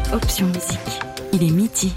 Option Musique. Il est midi.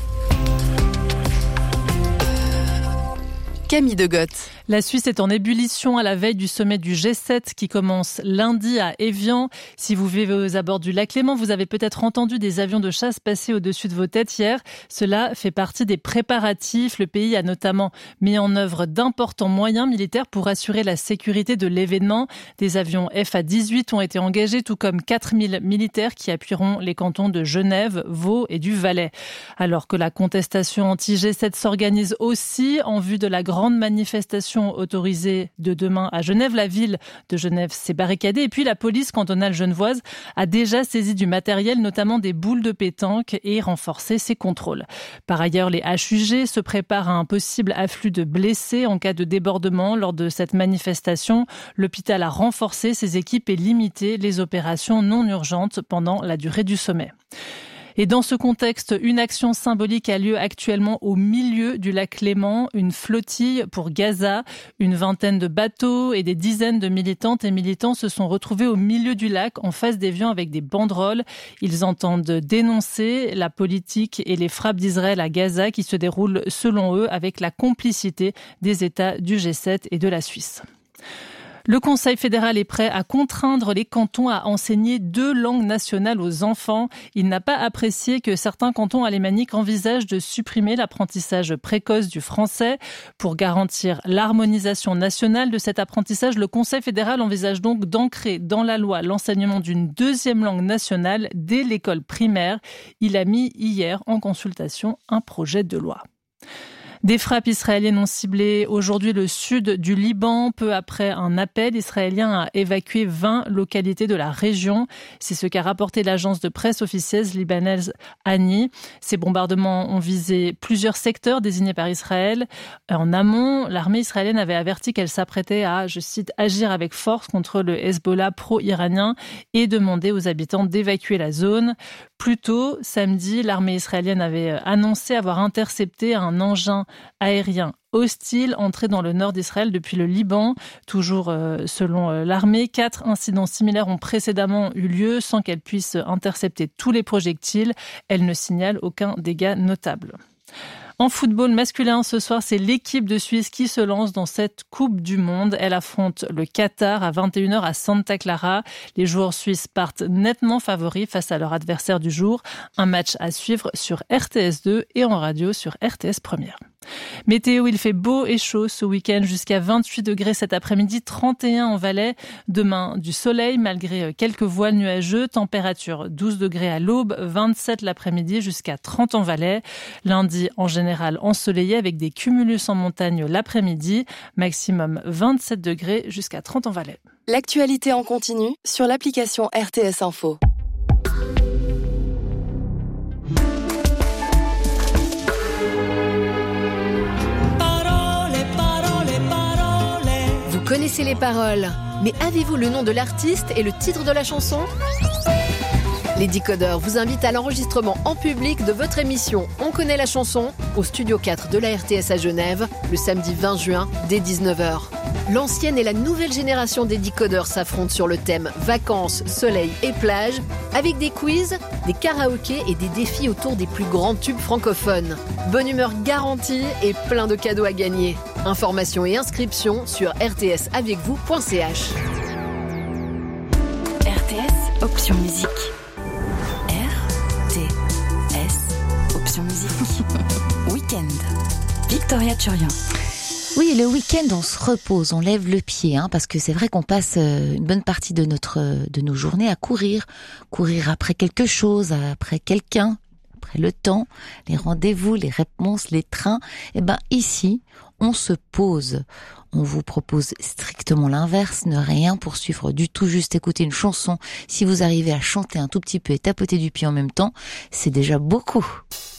Camille Degotte. La Suisse est en ébullition à la veille du sommet du G7 qui commence lundi à Évian. Si vous vivez aux abords du lac Léman, vous avez peut-être entendu des avions de chasse passer au-dessus de vos têtes hier. Cela fait partie des préparatifs. Le pays a notamment mis en œuvre d'importants moyens militaires pour assurer la sécurité de l'événement. Des avions FA-18 ont été engagés, tout comme 4000 militaires qui appuieront les cantons de Genève, Vaud et du Valais. Alors que la contestation anti-G7 s'organise aussi en vue de la grande manifestation autorisée de demain à Genève. La ville de Genève s'est barricadée et puis la police cantonale genevoise a déjà saisi du matériel, notamment des boules de pétanque, et renforcé ses contrôles. Par ailleurs, les HUG se préparent à un possible afflux de blessés en cas de débordement lors de cette manifestation. L'hôpital a renforcé ses équipes et limité les opérations non urgentes pendant la durée du sommet. Et dans ce contexte, une action symbolique a lieu actuellement au milieu du lac Léman, une flottille pour Gaza. Une vingtaine de bateaux et des dizaines de militantes et militants se sont retrouvés au milieu du lac en face d'évian avec des banderoles. Ils entendent dénoncer la politique et les frappes d'Israël à Gaza qui se déroulent selon eux avec la complicité des États du G7 et de la Suisse. Le Conseil fédéral est prêt à contraindre les cantons à enseigner 2 langues nationales aux enfants. Il n'a pas apprécié que certains cantons alémaniques envisagent de supprimer l'apprentissage précoce du français. Pour garantir l'harmonisation nationale de cet apprentissage, le Conseil fédéral envisage donc d'ancrer dans la loi l'enseignement d'une 2e langue nationale dès l'école primaire. Il a mis hier en consultation un projet de loi. Des frappes israéliennes ont ciblé aujourd'hui le sud du Liban. Peu après un appel israélien à évacuer 20 localités de la région. C'est ce qu'a rapporté l'agence de presse officieuse libanaise Ani. Ces bombardements ont visé plusieurs secteurs désignés par Israël. En amont, l'armée israélienne avait averti qu'elle s'apprêtait à, je cite, agir avec force contre le Hezbollah pro-iranien et demandé aux habitants d'évacuer la zone. Plus tôt, samedi, l'armée israélienne avait annoncé avoir intercepté un engin aérien hostile entré dans le nord d'Israël depuis le Liban. Toujours selon l'armée, 4 incidents similaires ont précédemment eu lieu sans qu'elle puisse intercepter tous les projectiles. Elle ne signale aucun dégât notable. En football masculin, ce soir, c'est l'équipe de Suisse qui se lance dans cette Coupe du Monde. Elle affronte le Qatar à 21h à Santa Clara. Les joueurs suisses partent nettement favoris face à leur adversaire du jour. Un match à suivre sur RTS2 et en radio sur RTS Première. Météo, il fait beau et chaud ce week-end, jusqu'à 28 degrés cet après-midi, 31 en Valais. Demain, du soleil malgré quelques voiles nuageux. Température 12 degrés à l'aube, 27 l'après-midi, jusqu'à 30 en Valais. Lundi, en général ensoleillé avec des cumulus en montagne l'après-midi. Maximum 27 degrés jusqu'à 30 en Valais. L'actualité en continu sur l'application RTS Info. Vous connaissez les paroles, mais avez-vous le nom de l'artiste et le titre de la chanson ? Les Décodeurs vous invitent à l'enregistrement en public de votre émission On connaît la chanson au Studio 4 de la RTS à Genève le samedi 20 juin dès 19h. L'ancienne et la nouvelle génération des Décodeurs s'affrontent sur le thème vacances, soleil et plage avec des quiz, des karaokés et des défis autour des plus grands tubes francophones. Bonne humeur garantie et plein de cadeaux à gagner. Informations et inscriptions sur rtsavecvous.ch. RTS Option Musique. RTS Option Musique. Week-end. Victoria Turian. Oui, le week-end, on se repose, on lève le pied, parce que c'est vrai qu'on passe une bonne partie de nos journées à courir après quelque chose, après quelqu'un, après le temps, les rendez-vous, les réponses, les trains. Et ici, on se pose. On vous propose strictement l'inverse, ne rien poursuivre du tout, juste écouter une chanson. Si vous arrivez à chanter un tout petit peu et tapoter du pied en même temps, c'est déjà beaucoup.